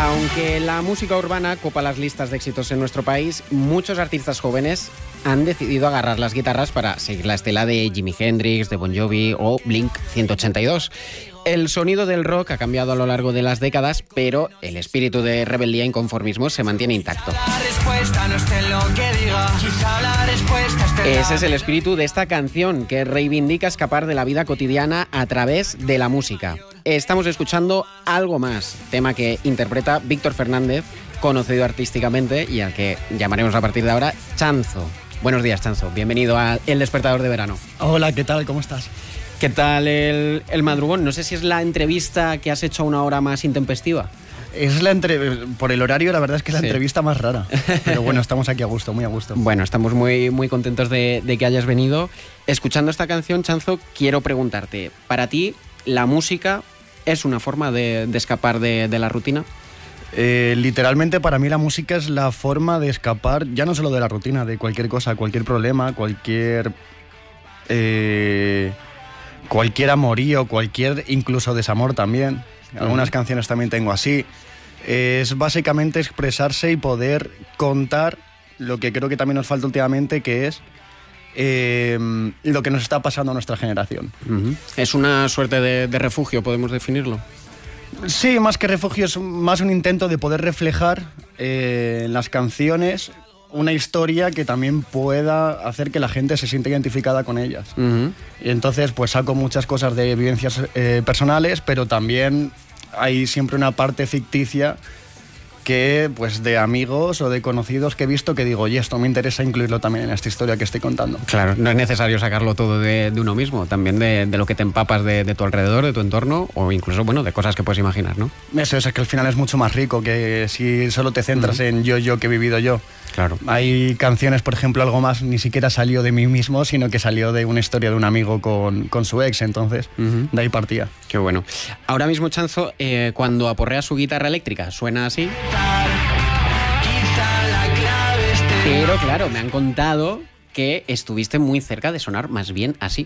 Aunque la música urbana copa las listas de éxitos en nuestro país, muchos artistas jóvenes han decidido agarrar las guitarras para seguir la estela de Jimi Hendrix, de Bon Jovi o Blink 182. El sonido del rock ha cambiado a lo largo de las décadas, pero el espíritu de rebeldía e inconformismo se mantiene intacto. Ese es el espíritu de esta canción, que reivindica escapar de la vida cotidiana a través de la música. Estamos escuchando Algo Más, tema que interpreta Víctor Fernández, conocido artísticamente y al que llamaremos a partir de ahora Chanzo. Buenos días, Chanzo. Bienvenido a El Despertador de Verano. Hola, ¿qué tal? ¿Cómo estás? ¿Qué tal el madrugón? No sé si es la entrevista que has hecho a una hora más intempestiva. Es por el horario, la verdad es que es la entrevista más rara. Pero bueno, estamos aquí a gusto, muy a gusto. Bueno, estamos muy contentos de que hayas venido. Escuchando esta canción, Chanzo, quiero preguntarte, ¿para ti la música es una forma de escapar de la rutina? Literalmente para mí la música es la forma de escapar, ya no solo de la rutina, de cualquier cosa, cualquier problema, cualquier amorío, cualquier incluso desamor también. Algunas canciones también tengo así. Es básicamente expresarse y poder contar lo que creo que también nos falta últimamente, que es lo que nos está pasando a nuestra generación. Es una suerte de refugio, podemos definirlo. Sí, más que refugio, es más un intento de poder reflejar en las canciones una historia que también pueda hacer que la gente se sienta identificada con ellas. Y entonces pues saco muchas cosas de vivencias personales, pero también hay siempre una parte ficticia que pues de amigos o de conocidos que he visto que digo, oye, esto me interesa incluirlo también en esta historia que estoy contando. Claro, no es necesario sacarlo todo de uno mismo, también de lo que te empapas de tu alrededor, de tu entorno, o incluso, bueno, de cosas que puedes imaginar, ¿no? Eso es que al final es mucho más rico que si solo te centras en yo que he vivido yo. Claro. Hay canciones, por ejemplo, Algo Más ni siquiera salió de mí mismo, sino que salió de una historia de un amigo con su ex, entonces de ahí partía. Qué bueno. Ahora mismo, Chanzo, cuando aporrea su guitarra eléctrica, suena así. Pero claro, me han contado que estuviste muy cerca de sonar más bien así.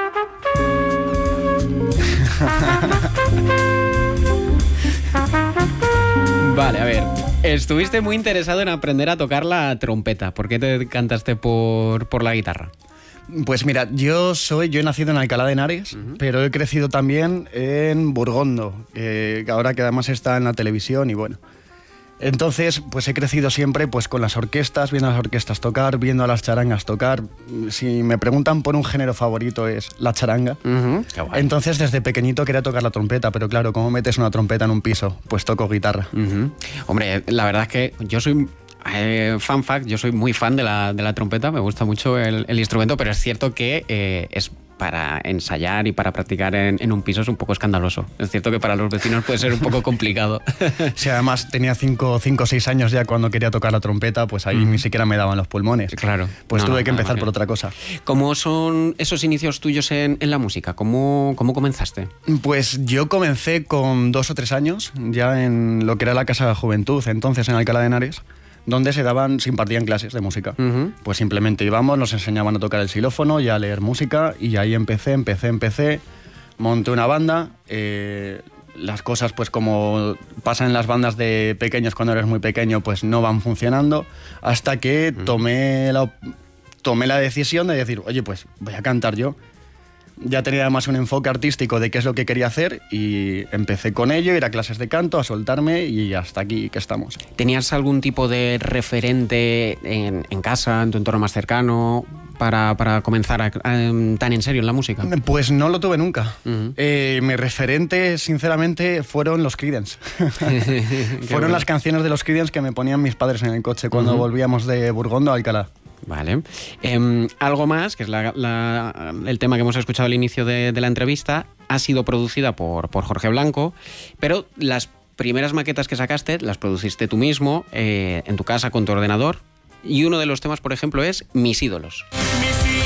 Vale, a ver. Estuviste muy interesado en aprender a tocar la trompeta. ¿Por qué te decantaste por la guitarra? Pues mira, yo he nacido en Alcalá de Henares, pero he crecido también en Burgondo, ahora que además está en la televisión y bueno. Entonces, pues he crecido siempre pues con las orquestas, viendo a las orquestas tocar, viendo a las charangas tocar. Si me preguntan por un género favorito es la charanga. Qué guay. Entonces, desde pequeñito quería tocar la trompeta, pero claro, ¿cómo metes una trompeta en un piso? Pues toco guitarra. Hombre, la verdad es que yo soy... fun fact, yo soy muy fan de la trompeta, me gusta mucho el instrumento, pero es cierto que es para ensayar y para practicar en un piso es un poco escandaloso. Es cierto que para los vecinos puede ser un poco complicado. Sí, además tenía 5 o 6 años ya cuando quería tocar la trompeta, pues ahí ni siquiera me daban los pulmones. Claro. Pues tuve que empezar por otra cosa. ¿Cómo son esos inicios tuyos en la música? ¿Cómo comenzaste? Pues yo comencé con 2 o 3 años, ya en lo que era la Casa de la Juventud, entonces en Alcalá de Henares, donde se impartían clases de música. Pues simplemente íbamos, nos enseñaban a tocar el xilófono y a leer música, y ahí empecé, monté una banda. Las cosas, pues como pasan en las bandas de pequeños cuando eres muy pequeño, pues no van funcionando, hasta que tomé la decisión de decir, oye, pues voy a cantar yo. Ya tenía además un enfoque artístico de qué es lo que quería hacer y empecé con ello, ir a clases de canto, a soltarme y hasta aquí que estamos. ¿Tenías algún tipo de referente en casa, en tu entorno más cercano, para comenzar tan en serio en la música? Pues no lo tuve nunca. Mi referente, sinceramente, fueron los Creedence. Fueron las canciones de los Creedence que me ponían mis padres en el coche cuando volvíamos de Burgondo a Alcalá. Vale. Algo Más, que es el tema que hemos escuchado al inicio de la entrevista, ha sido producida por Jorge Blanco, pero las primeras maquetas que sacaste las produciste tú mismo, en tu casa con tu ordenador, y uno de los temas, por ejemplo, es Mis ídolos.